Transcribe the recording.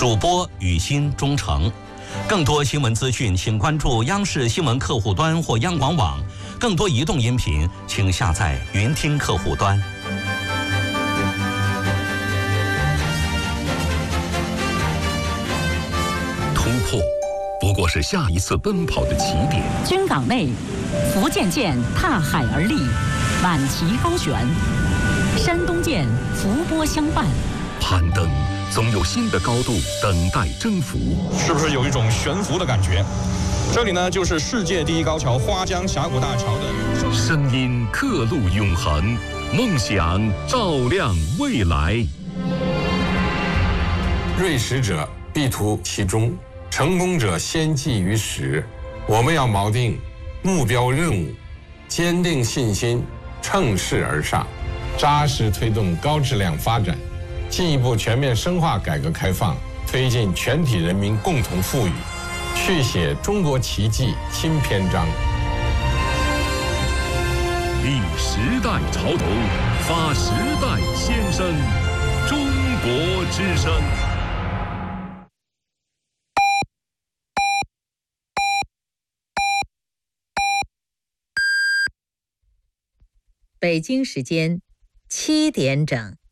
主播雨欣、忠诚。更多新闻资讯，请关注央视新闻客户端或央广网。更多移动音频，请下载云听客户端。 突破不过是下一次奔跑的起点。 军港内，福建舰踏海而立，满旗高悬；山东舰伏波相伴。 攀登总有新的高度等待征服， 是不是有一种悬浮的感觉？这里呢，就是世界第一高桥花江峡谷大桥的声音刻录永恒，梦想照亮未来。 锐识者必图其中，成功者先记于始。我们要锚定目标任务，坚定信心，乘势而上，扎实推动高质量发展，进一步全面深化改革开放，推进全体人民共同富裕，续写中国奇迹新篇章。 立时代潮头，发时代先声，中国之声。 北京时间7点整。